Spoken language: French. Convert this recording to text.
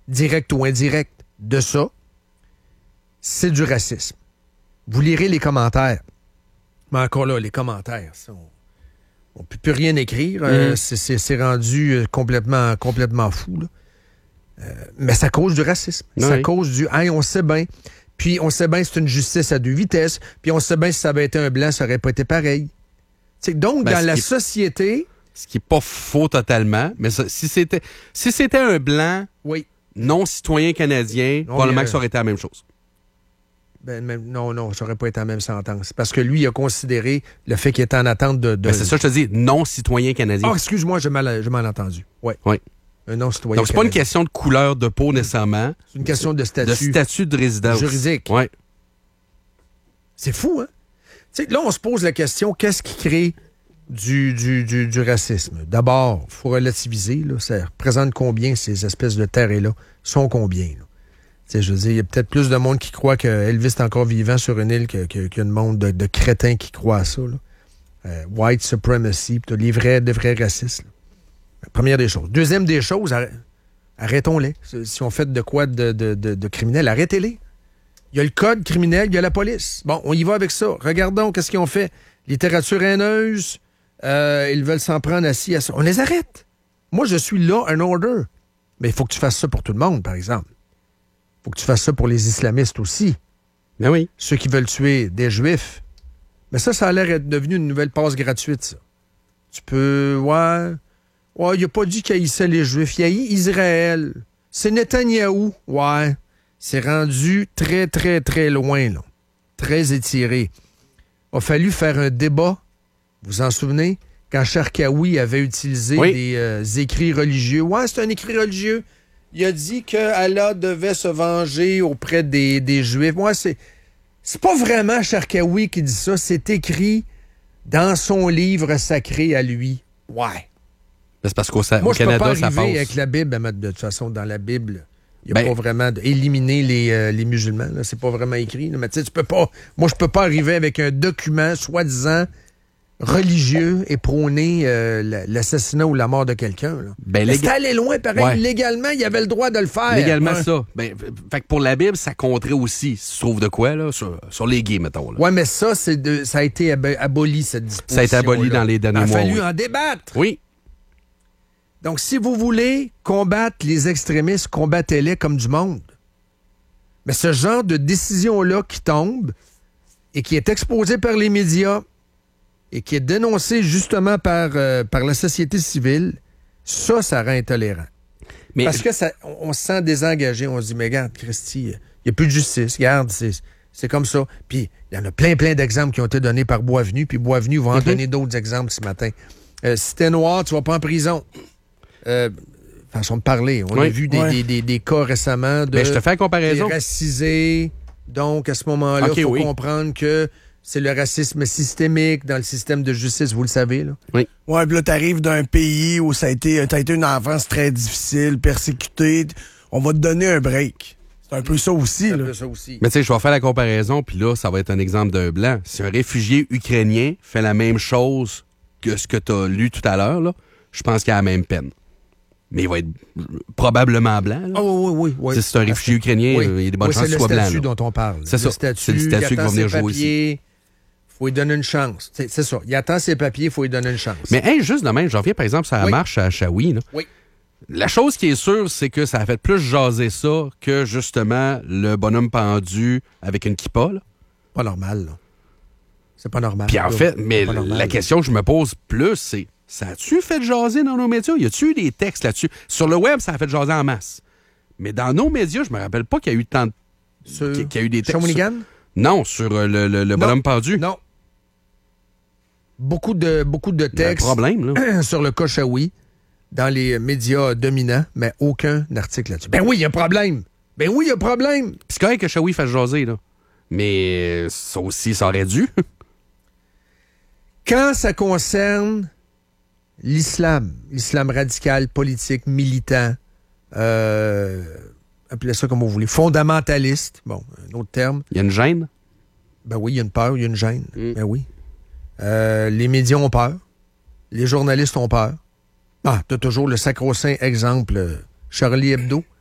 direct ou indirect, de ça, c'est du racisme. Vous lirez les commentaires. Mais encore là, les commentaires, ça, on ne peut plus rien écrire. C'est rendu complètement fou. Là. Mais ça cause du racisme. Oui. Ça cause du « hey, on sait bien ». Puis on sait bien que c'est une justice à 2 vitesses. Puis on sait bien que si ça avait été un blanc, ça n'aurait pas été pareil. T'sais, donc, dans la société... Ce qui n'est pas faux totalement, mais ça, si c'était un blanc non-citoyen canadien, probablement que ça aurait été la même chose. Non, ça n'aurait pas été la même sentence. Parce que lui, il a considéré le fait qu'il était en attente de... c'est ça, je te dis, non-citoyen canadien. Ah, excuse-moi, j'ai mal entendu. Oui. Un non-citoyen Donc, c'est pas une question de couleur de peau nécessairement. C'est une question de statut. De statut de résidence. Juridique. Oui. C'est fou, hein? T'sais, là, on se pose la question, qu'est-ce qui crée du racisme? D'abord, il faut relativiser. Là, ça représente combien ces espèces de terres-là? Sont combien? Là? Je veux dire, il y a peut-être plus de monde qui croit qu'Elvis est encore vivant sur une île qu'il y a de monde de crétins qui croient à ça. Là. White supremacy, les vrais racistes. Là. Première des choses. Deuxième des choses, arrêtons-les. Si on fait de quoi de criminel, arrêtez-les. Il y a le code criminel, il y a la police. Bon, on y va avec ça. Regardons qu'est-ce qu'ils ont fait. Littérature haineuse, ils veulent s'en prendre assis à ça. On les arrête. Moi, je suis là, un order. Mais il faut que tu fasses ça pour tout le monde, par exemple. Il faut que tu fasses ça pour les islamistes aussi. Ben oui. Ceux qui veulent tuer des Juifs. Mais ça a l'air d'être devenu une nouvelle passe gratuite, ça. Tu peux... Ouais, il a pas dit qu'il haïssait les Juifs. Il haït Israël. C'est Netanyahou. Ouais. C'est rendu très, très, très loin, là. Très étiré. Il a fallu faire un débat, vous vous en souvenez, quand Charkaoui avait utilisé des écrits religieux. Ouais, c'est un écrit religieux. Il a dit que Allah devait se venger auprès des Juifs. Moi, c'est pas vraiment Charkaoui qui dit ça. C'est écrit dans son livre sacré à lui. Ouais. C'est parce qu'au Canada, ça passe. Moi, je peux pas arriver avec la Bible, de toute façon, dans la Bible, il n'y a pas vraiment d'éliminer les musulmans. Là. C'est pas vraiment écrit. Là. Mais tu sais, tu peux pas... Moi, je peux pas arriver avec un document soi-disant religieux et prôner l'assassinat ou la mort de quelqu'un. C'est allé loin, pareil. Ouais. Légalement, il avait le droit de le faire. Légalement, ça. Fait que pour la Bible, ça compterait aussi, si tu trouves de quoi, là, sur les gays, mettons. Là. Ouais, mais ça, ça a été aboli, cette disposition. Ça a été aboli dans les derniers mois. Il a fallu en débattre. Oui. Donc, si vous voulez combattre les extrémistes, combattez-les comme du monde. Mais ce genre de décision-là qui tombe et qui est exposée par les médias et qui est dénoncée justement par la société civile, ça rend intolérant. Mais parce que on se sent désengagé. On se dit, mais regarde, Christy, il n'y a plus de justice. Regarde, c'est comme ça. Puis, il y en a plein d'exemples qui ont été donnés par Boisvenu, puis Boisvenu va en donner d'autres exemples ce matin. Si t'es noir, tu vas pas en prison. Façon de parler. On a vu des cas récemment de je te fais la comparaison. Racisés. Donc, à ce moment-là, il faut comprendre que c'est le racisme systémique dans le système de justice, vous le savez. Là. Oui. Ouais, puis là, t'arrives d'un pays où t'as été une enfance très difficile, persécutée. On va te donner un break. C'est un peu ça aussi. Là. Mais tu sais, je vais faire la comparaison, puis là, ça va être un exemple d'un blanc. Si un réfugié ukrainien fait la même chose que ce que tu as lu tout à l'heure, là, je pense qu'il a la même peine. Mais il va être probablement blanc. Là. Oh, oui. Si c'est un réfugié ukrainien, il y a des bonnes chances qu'il soit blanc. C'est le statut dont on parle. C'est ça. C'est le statut qui va venir jouer ici. Il faut lui donner une chance. C'est ça. Il attend ses papiers, il faut lui donner une chance. Mais juste de même, j'en reviens par exemple sur la marche à Shawi. Là. Oui. La chose qui est sûre, c'est que ça a fait plus jaser ça que justement le bonhomme pendu avec une kippa. Là. Pas normal, là. C'est pas normal. Puis en fait, mais la question que je me pose plus, c'est ça a-tu fait jaser dans nos médias? Y a-tu eu des textes là-dessus? Sur le web, ça a fait jaser en masse. Mais dans nos médias, je me rappelle pas qu'il y a eu tant de... qu'il y a eu des textes. Shawinigan? Non, sur le bonhomme pendu. Non. Beaucoup de textes problème, là. sur le cas Shawi dans les médias dominants, mais aucun article là-dessus. Ben oui, il y a problème. Ben oui, il y a problème. Puis c'est correct que Shawi fasse jaser, là. Mais ça aussi, ça aurait dû. Quand ça concerne l'islam radical, politique, militant, appelez ça comme vous voulez, fondamentaliste, bon, un autre terme. Il y a une gêne? Ben oui, il y a une peur, il y a une gêne. Ben oui. Les médias ont peur. Les journalistes ont peur. Ah, t'as toujours le sacro-saint exemple Charlie Hebdo.